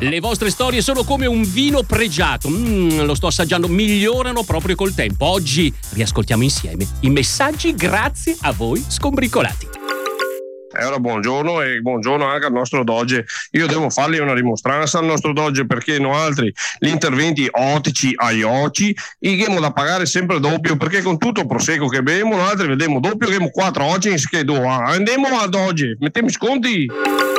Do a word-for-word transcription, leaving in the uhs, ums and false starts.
Le vostre storie sono come un vino pregiato, mm, lo sto assaggiando, migliorano proprio col tempo. Oggi riascoltiamo insieme i messaggi grazie a voi scombricolati. E allora buongiorno e buongiorno anche al nostro Doge. Io devo fargli una dimostranza al nostro Doge, perché non altri gli interventi ottici ai occhi i abbiamo da pagare sempre doppio, perché con tutto il prosecco che beviamo noi altri vediamo doppio, che abbiamo quattro oggi che due andiamo al Doge, mettiamo sconti.